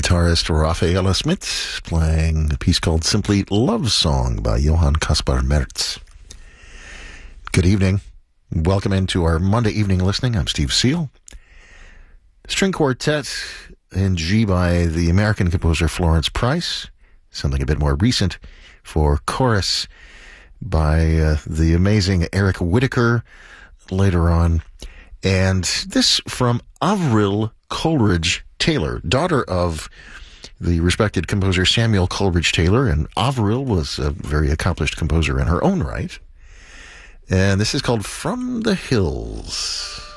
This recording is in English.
guitarist Rafaela Smith playing a piece called Simply Love Song by Johann Caspar Merz. Good evening. Welcome into our Monday evening listening. I'm Steve Seal. String quartet in G by the American composer Florence Price. Something a bit more recent for chorus by the amazing Eric Whitacre later on. And this from Avril Coleridge Taylor, daughter of the respected composer Samuel Coleridge Taylor, and Avril was a very accomplished composer in her own right. And this is called From the Hills.